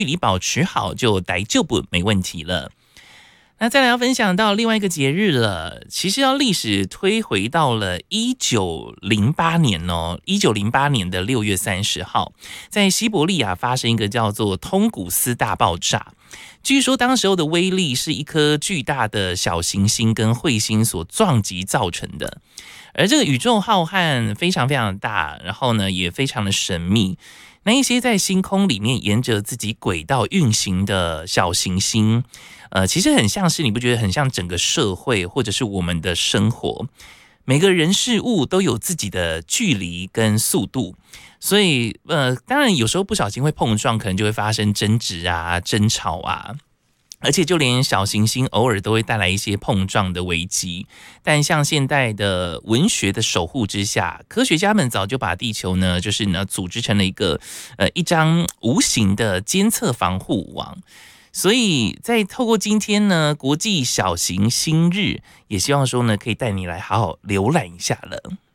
距离保持好，就大丈夫没问题了。那再来要分享到另外一个节日了，其实要历史推回到了1908年哦，1908年的6月30号，在西伯利亚发生一个叫做通古斯大爆炸。据说当时候的威力是一颗巨大的小行星跟彗星所撞击造成的，而这个宇宙浩瀚非常非常大，然后呢也非常的神秘。那一些在星空里面沿着自己轨道运行的小行星，其实很像是，你不觉得很像整个社会或者是我们的生活？每个人事物都有自己的距离跟速度，所以当然有时候不小心会碰撞，可能就会发生争执啊、争吵啊。而且就连小行星偶尔都会带来一些碰撞的危机，但像现代的文学的守护之下，科学家们早就把地球呢，就是呢组织成了一张无形的监测防护网。所以在透过今天呢国际小行星日，也希望说呢可以带你来好好浏览一下了。